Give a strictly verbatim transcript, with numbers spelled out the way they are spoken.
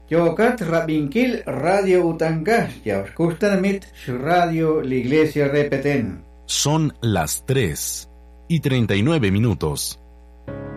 Yokat Rabinkil Radio Utankas, ya os mit su radio la iglesia repeten. Son las tres y treinta y nueve minutos.